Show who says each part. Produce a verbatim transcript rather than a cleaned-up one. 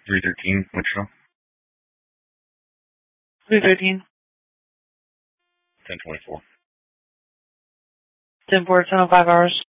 Speaker 1: three thirteen, Wichita.
Speaker 2: three thirteen.
Speaker 1: ten twenty-four.
Speaker 2: ten four, ten oh five hours.